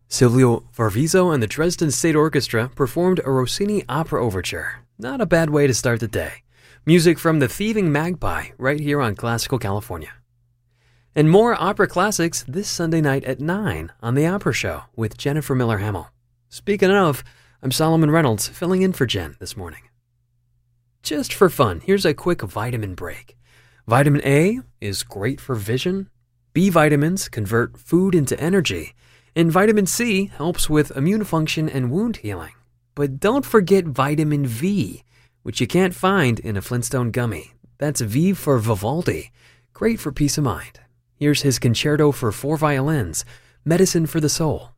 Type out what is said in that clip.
Silvio Varviso and the Dresden State Orchestra performed a Rossini opera overture. Not a bad way to start the day. Music from The Thieving Magpie, right here on Classical California. And more opera classics this Sunday night at 9 on The Opera Show with Jennifer Miller Hamill. Speaking of, I'm Solomon Reynolds, filling in for Jen this morning. Just for fun, here's a quick vitamin break. Vitamin A is great for vision. B vitamins convert food into energy. And vitamin C helps with immune function and wound healing. But don't forget vitamin V, which you can't find in a Flintstone gummy. That's V for Vivaldi. Great for peace of mind. Here's his concerto for 4 violins, Medicine for the Soul.